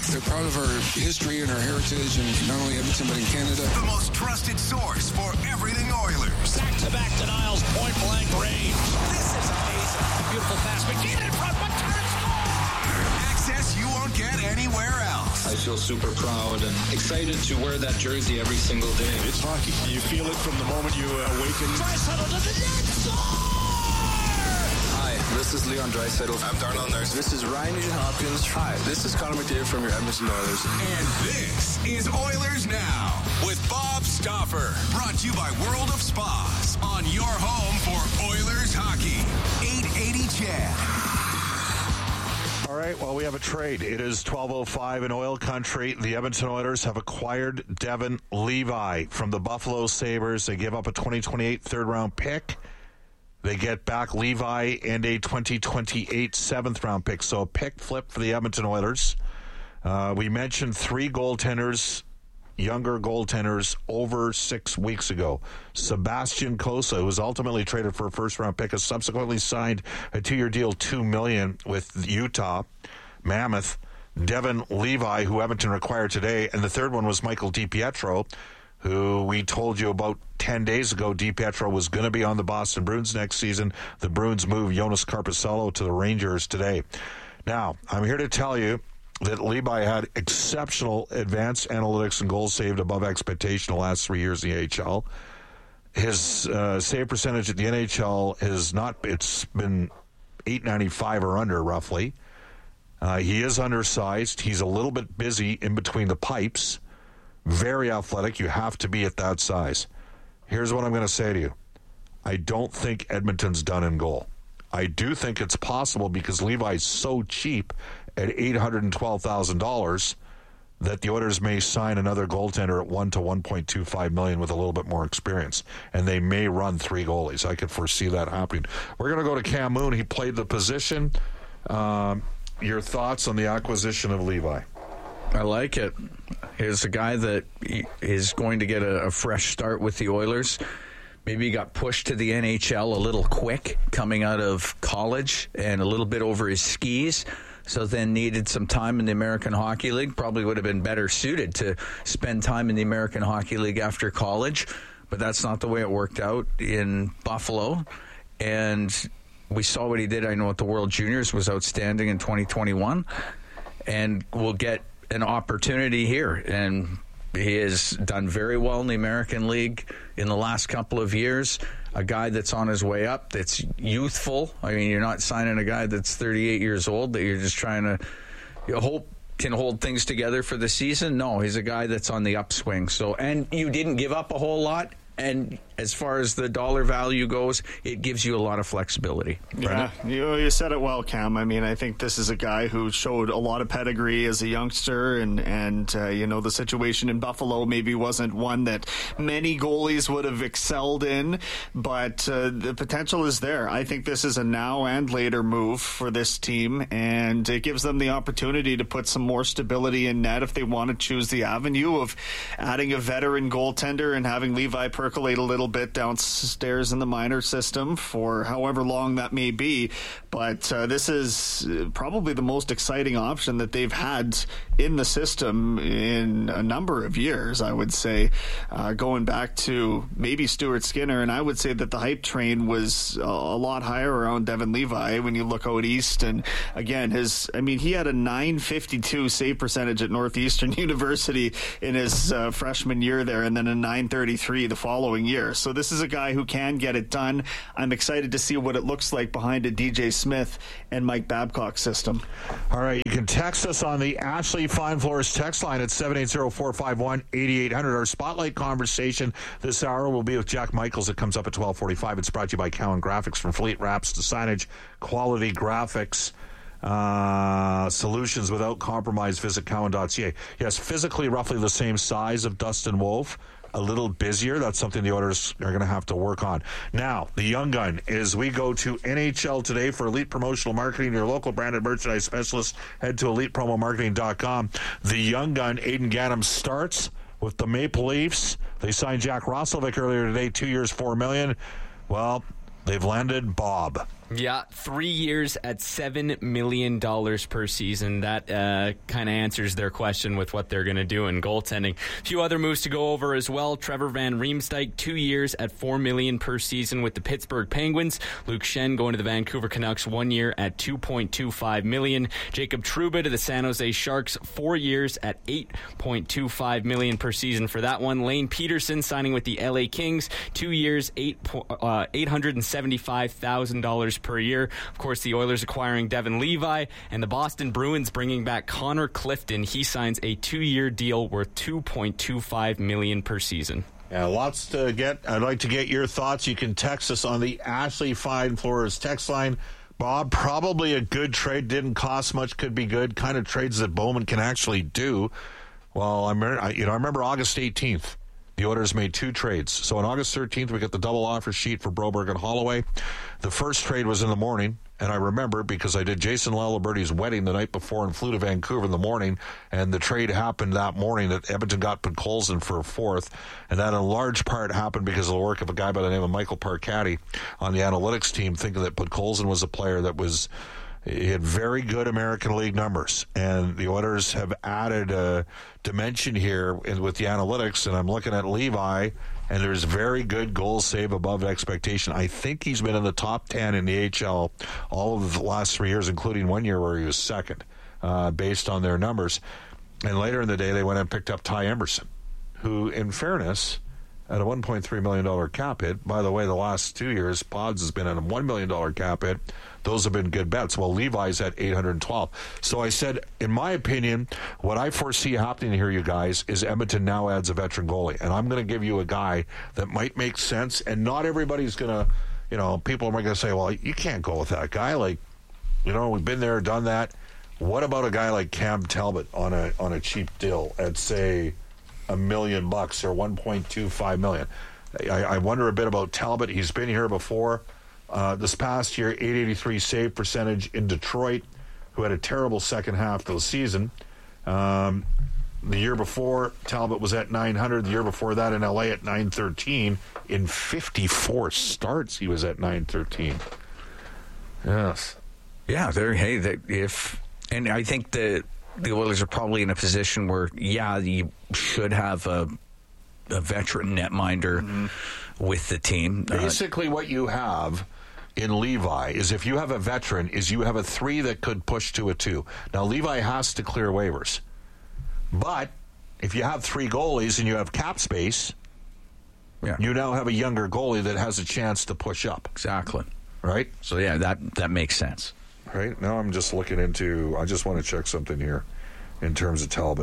They're proud of our history and our heritage, and not only Edmonton, but in Canada. The most trusted source for everything Oilers. Back-to-back denials, point-blank range. This is amazing. Beautiful pass. McKinnon in front, but turn score. Access you won't get anywhere else. I feel super proud and excited to wear that jersey every single day. It's hockey. You feel it from the moment you awaken. Draisaitl to the net. Hi, this is Leon Draisaitl. I'm Darnell Nurse. This is Ryan Nugent-Hopkins. Hi, this is Connor McDavid from your Edmonton Oilers. And this is Oilers Now with Bob Stauffer. Brought to you by World of Spas on your home for Oilers hockey. 880 CHED. All right, well, we have a trade. It is 12:05 in oil country. The Edmonton Oilers have acquired Devon Levi from the Buffalo Sabres. They give up a 2028 third-round pick. They get back Levi and a 2028 seventh-round pick. So a pick flip for the Edmonton Oilers. We mentioned three goaltenders, younger goaltenders, over 6 weeks ago. Sebastian Cossa, who was ultimately traded for a first-round pick, has subsequently signed a 2-year deal, $2 million with Utah, Mammoth. Devon Levi, who Edmonton acquired today, and the third one was Michael DiPietro, who we told you about 10 days ago DiPietro was going to be on the Boston Bruins next season. The Bruins moved Jonas Carpaccio to the Rangers today. Now, I'm here to tell you that Levi had exceptional advanced analytics and goals saved above expectation the last 3 years in the AHL. His save percentage at the NHL it's been .895 or under, roughly. He is undersized. He's a little bit busy in between the pipes. Very athletic. You have to be at that size. Here's what I'm going to say to you. I don't think Edmonton's done in goal. I do think it's possible because Levi's so cheap at $812,000 that the Oilers may sign another goaltender at $1 to $1.25 million with a little bit more experience, and they may run three goalies. I could foresee that happening. We're going to go to Cam Moon. He played the position. Your thoughts on the acquisition of Levi? I like it. He's a guy that is going to get a fresh start with the Oilers. Maybe he got pushed to the NHL a little quick coming out of college and a little bit over his skis, so then needed some time in the American Hockey League. Probably would have been better suited to spend time in the American Hockey League after college, but that's not the way it worked out in Buffalo. And we saw what he did, I know, at the World Juniors, was outstanding in 2021, and will get an opportunity here. And he has done very well in the American League in the last couple of years. A guy that's on his way up, that's youthful. I mean, you're not signing a guy that's 38 years old that you're just trying to hope can hold things together for the season. No, he's a guy that's on the upswing. So, and you didn't give up a whole lot. And as far as the dollar value goes, it gives you a lot of flexibility. Yeah, you said it well, Cam. I mean, I think this is a guy who showed a lot of pedigree as a youngster, and the situation in Buffalo maybe wasn't one that many goalies would have excelled in, but the potential is there. I think this is a now and later move for this team, and it gives them the opportunity to put some more stability in net if they want to choose the avenue of adding a veteran goaltender and having Levi percolate a little bit downstairs in the minor system for however long that may be. But this is probably the most exciting option that they've had in the system in a number of years, I would say, going back to maybe Stuart Skinner. And I would say that the hype train was a lot higher around Devon Levi when you look out east. And again, he had a .952 save percentage at Northeastern University in his freshman year there, and then a .933 the following year. So this is a guy who can get it done. I'm excited to see what it looks like behind a DJ Smith and Mike Babcock system. All right, you can text us on the Ashley Fine Floors text line at 780-451-8800. Our spotlight conversation this hour will be with Jack Michaels. It comes up at 12:45. It's brought to you by Cowan Graphics. From fleet wraps to signage, quality graphics solutions without compromise. Visit cowan.ca. Yes, physically roughly the same size of Dustin Wolf. A little busier. That's something the Oilers are going to have to work on. Now, the young gun is we go to NHL Today for Elite Promotional Marketing. Your local branded merchandise specialist. Head to elitepromomarketing.com. The young gun, Aiden Gannam, starts with the Maple Leafs. They signed Jack Roslovic earlier today, 2 years, $4 million. Well, they've landed Bob. Yeah, 3 years at $7 million per season. That kind of answers their question with what they're going to do in goaltending. A few other moves to go over as well. Trevor Van Riemsdyk, 2 years at $4 million per season with the Pittsburgh Penguins. Luke Schenn going to the Vancouver Canucks, 1 year at $2.25 million. Jacob Trouba to the San Jose Sharks, 4 years at $8.25 million per season for that one. Lane Peterson signing with the LA Kings, 2 years, $875,000 per year. Of course, the Oilers acquiring Devin Levi, and the Boston Bruins bringing back Connor Clifton. He signs a 2-year deal worth $2.25 million per season. Yeah, lots to get. I'd like to get your thoughts. You can text us on the Ashley Fine Floors text line. Bob, probably a good trade. Didn't cost much. Could be good. Kind of trades that Bowman can actually do. Well, I remember August 18th. The Oilers made 2 trades. So on August 13th, we got the double offer sheet for Broberg and Holloway. The first trade was in the morning, and I remember because I did Jason Laliberti's wedding the night before and flew to Vancouver in the morning, and the trade happened that morning that Edmonton got Podkolzin for a 4th, and that in large part happened because of the work of a guy by the name of Michael Parcati on the analytics team, thinking that Podkolzin was a player that was... He had very good American League numbers, and the Oilers have added a dimension here with the analytics, and I'm looking at Levi, and there's very good goal save above expectation. I think he's been in the top 10 in the AHL all of the last 3 years, including 1 year where he was second, based on their numbers. And later in the day, they went and picked up Ty Emberson, who, in fairness, at a $1.3 million cap hit. By the way, the last 2 years, Pods has been at a $1 million cap hit. Those have been good bets. Well, Levi's at $812. So I said, in my opinion, what I foresee happening here, you guys, is Edmonton now adds a veteran goalie. And I'm going to give you a guy that might make sense. And not everybody's going to, people are going to say, well, you can't go with that guy. Like, we've been there, done that. What about a guy like Cam Talbot on a cheap deal at, say, $1 million or $1.25 million? I wonder a bit about Talbot. He's been here before. This past year, .883 save percentage in Detroit, who had a terrible second half of the season. The year before, Talbot was at .900. The year before that in LA at .913. In 54 starts, he was at .913. Yes. Yeah, and I think the Oilers are probably in a position where, you should have a veteran netminder with the team. Basically, what you have in Levi is if you have a veteran, is you have a 3 that could push to a 2. Now, Levi has to clear waivers. But if you have 3 goalies and you have cap space, you now have a younger goalie that has a chance to push up. Exactly. Right? So, that makes sense. Right? Now I'm just looking into... I just want to check something here in terms of Talbot.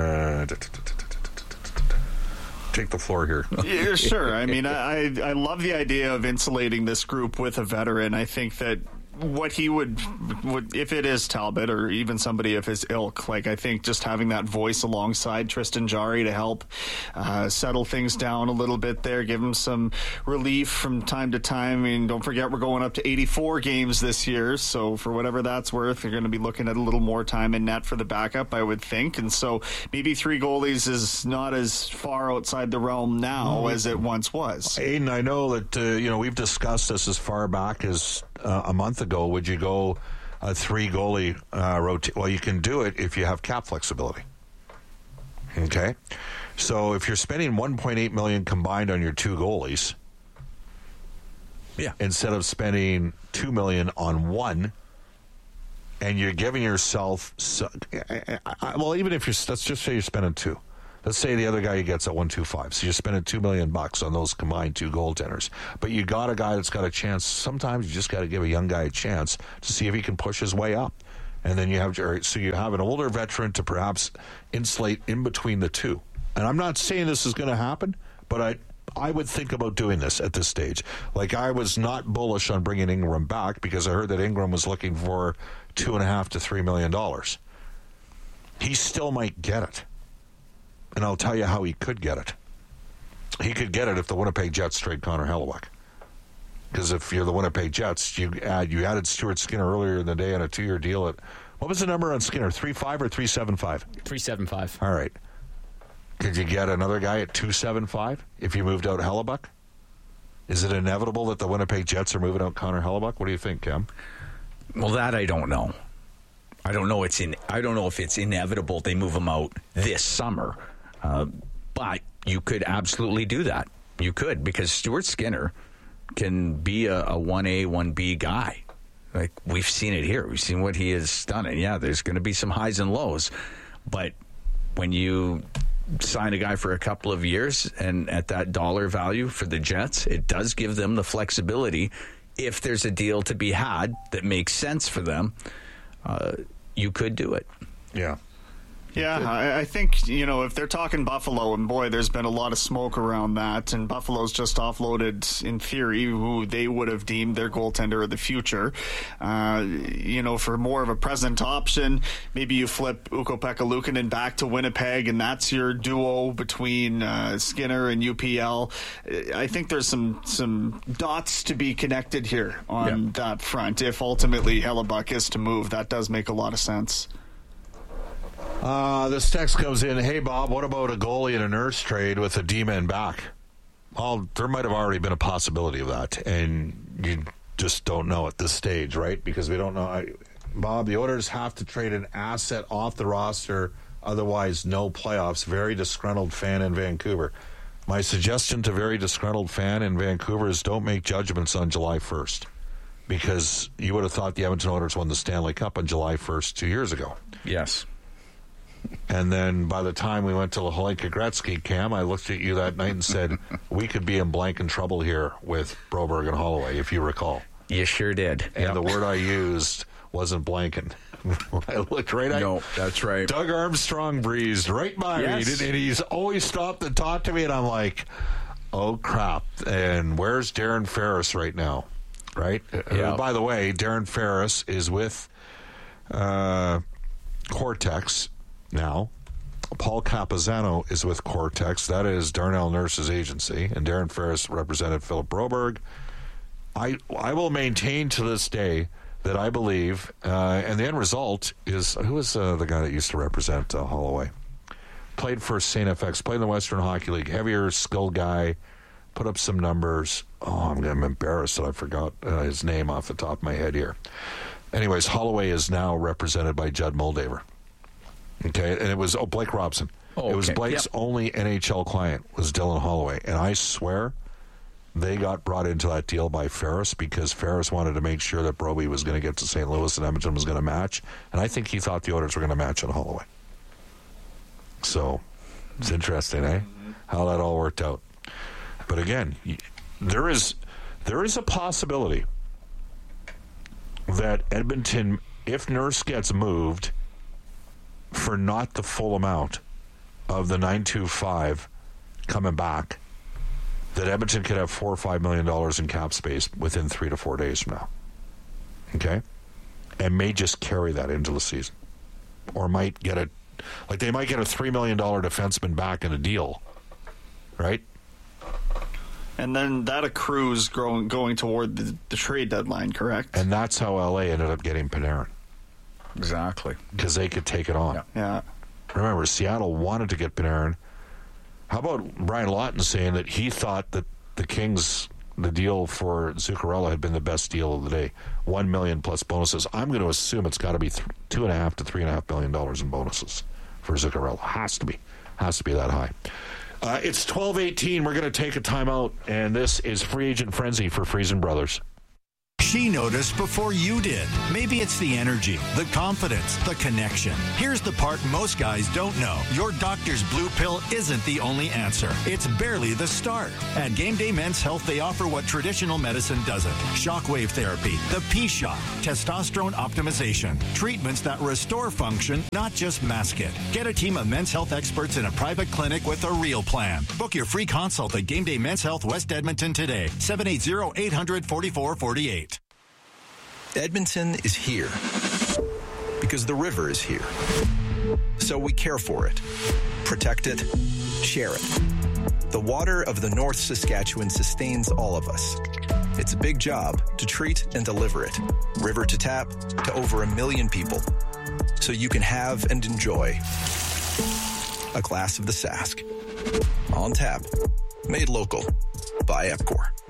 Take the floor here. Yeah, sure. I mean, I love the idea of insulating this group with a veteran. I think that what he would if it is Talbot or even somebody of his ilk, like I think just having that voice alongside Tristan Jarry to help settle things down a little bit there, give him some relief from time to time. I mean, don't forget we're going up to 84 games this year, so for whatever that's worth, you're going to be looking at a little more time in net for the backup, I would think. And so maybe 3 goalies is not as far outside the realm now as it once was. Aiden, I know that we've discussed this as far back as a month ago. Would you go a 3 goalie rotate? Well, you can do it if you have cap flexibility. Okay, so if you're spending $1.8 million combined on your 2 goalies, instead of spending $2 million on 1, and you're giving yourself, well, even if let's just say you're spending 2. Let's say the other guy gets at 1.25, so you're spending $2 million on those combined 2 goaltenders. But you got a guy that's got a chance. Sometimes you just got to give a young guy a chance to see if he can push his way up. And then you have an older veteran to perhaps insulate in between the 2. And I'm not saying this is going to happen, but I would think about doing this at this stage. Like, I was not bullish on bringing Ingram back because I heard that Ingram was looking for $2.5 to $3 million. He still might get it. And I'll tell you how he could get it. He could get it if the Winnipeg Jets trade Connor Hellebuyck. Because if you're the Winnipeg Jets, you added Stuart Skinner earlier in the day on a 2-year deal at, what was the number on Skinner, 3.5 or 3.75? 3.75. All right. Could you get another guy at 2.75 if you moved out Hellebuyck? Is it inevitable that the Winnipeg Jets are moving out Connor Hellebuyck? What do you think, Cam? Well, that I don't know. I don't know if it's inevitable they move him out this summer. But you could absolutely do that. You could, because Stuart Skinner can be a 1A, 1B guy. Like, we've seen it here. We've seen what he has done. And, yeah, there's going to be some highs and lows. But when you sign a guy for a couple of years and at that dollar value for the Jets, it does give them the flexibility. If there's a deal to be had that makes sense for them, you could do it. Yeah. Yeah, I think, if they're talking Buffalo, and boy, there's been a lot of smoke around that, and Buffalo's just offloaded, in theory, who they would have deemed their goaltender of the future. For more of a present option, maybe you flip Ukko-Pekka Luukkonen back to Winnipeg, and that's your duo between Skinner and UPL. I think there's some dots to be connected here on that front. If ultimately Hellebuyck is to move, that does make a lot of sense. This text comes in, hey, Bob, what about a goalie in a Nurse trade with a D-man back? Well, there might have already been a possibility of that, and you just don't know at this stage, right? Because we don't know. Bob, the Oilers have to trade an asset off the roster, otherwise no playoffs. Very disgruntled fan in Vancouver. My suggestion to very disgruntled fan in Vancouver is don't make judgments on July 1st, because you would have thought the Edmonton Oilers won the Stanley Cup on July 1st 2 years ago. Yes. And then by the time we went to the Holinka Gretzky, Cam, I looked at you that night and said, we could be in blank and trouble here with Broberg and Holloway, if you recall. You sure did. And the word I used wasn't blanking. I looked right at you. No, that's right. Doug Armstrong breezed right by me, and he's always stopped and talked to me, and I'm like, oh, crap. And where's Darren Ferris right now? Right? Yeah. By the way, Darren Ferris is with Cortex now. Paul Capizano is with Cortex. That is Darnell Nurse's agency, and Darren Ferris represented Philip Broberg. I will maintain to this day that I believe, and the end result is, who was the guy that used to represent Holloway? Played for St. FX, played in the Western Hockey League, heavier, skilled guy, put up some numbers. Oh, I'm embarrassed that I forgot his name off the top of my head here. Anyways, Holloway is now represented by Judd Moldaver. Okay, and it was Blake Robson. It was Blake's only NHL client was Dylan Holloway, and I swear they got brought into that deal by Ferris because Ferris wanted to make sure that Broby was going to get to St. Louis and Edmonton was going to match, and I think he thought the Oilers were going to match on Holloway. So it's interesting, how that all worked out. But again, there is a possibility that Edmonton, if Nurse gets moved for not the full amount of the 925 coming back, that Edmonton could have $4 or $5 million in cap space within 3 to 4 days from now. Okay? And may just carry that into the season. Or might get a $3 million defenseman back in a deal. Right? And then that accrues going toward the trade deadline, correct? And that's how LA ended up getting Panarin. Exactly. Because they could take it on. Yeah. Remember, Seattle wanted to get Panarin. How about Brian Lawton saying that he thought that the Kings, the deal for Zuccarello had been the best deal of the day? $1 million plus bonuses. I'm going to assume it's got to be $2.5 to $3.5 million in bonuses for Zuccarello. Has to be that high. It's 12:18. We're going to take a timeout, and this is Free Agent Frenzy for Friesen Brothers. She noticed before you did. Maybe it's the energy, the confidence, the connection. Here's the part most guys don't know. Your doctor's blue pill isn't the only answer. It's barely the start. At Game Day Men's Health, they offer what traditional medicine doesn't. Shockwave therapy, the P-Shot, testosterone optimization, treatments that restore function, not just mask it. Get a team of men's health experts in a private clinic with a real plan. Book your free consult at Game Day Men's Health West Edmonton today. 780-800-4448. Edmonton is here because the river is here. So we care for it, protect it, share it. The water of the North Saskatchewan sustains all of us. It's a big job to treat and deliver it, river to tap, to over 1 million people. So you can have and enjoy a glass of the Sask. On tap, made local by Epcor.